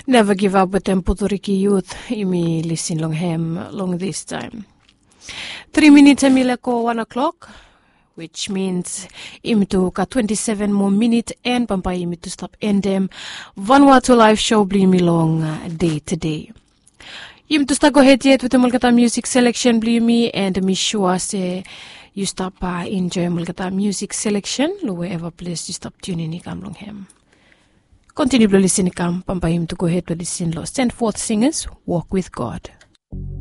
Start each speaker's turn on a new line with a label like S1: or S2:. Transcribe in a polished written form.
S1: Never give up with them Puerto Rican youth. Imi listen long him long this time. 3 minutes emileko 1 o'clock, which means imi ka 27 more minutes and pampa imi to stop end them. Vanuatu live show bli long day to day. Imi to start go ahead yet with the Mulkata music selection bli and me sure say you stop enjoy Mulkata music selection wherever place you stop tuning in kam long him. Continue to listen to Pampahim to go ahead to listen. Send forth singers, walk with God.